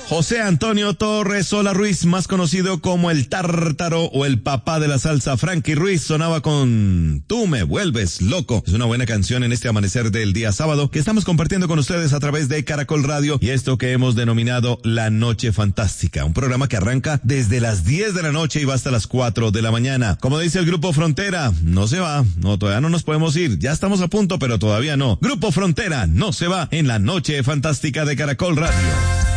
José Antonio Torres Sola Ruiz, más conocido como el Tártaro o el papá de la salsa Frankie Ruiz, sonaba con Tú me vuelves loco. Es una buena canción en este amanecer del día sábado que estamos compartiendo con ustedes a través de Caracol Radio y esto que hemos denominado La Noche Fantástica, un programa que arranca desde las 10 de la noche y va hasta las 4 de la mañana. Como dice el Grupo Frontera, no se va, no, todavía no nos podemos ir, ya estamos a punto, pero todavía no. Grupo Frontera no se va en La Noche Fantástica de Caracol Radio.